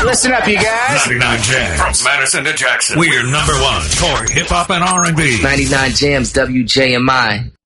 Listen up, you guys. 99 Jams. From Madison to Jackson. We're number one for hip-hop and R&B. 99 Jams, WJMI.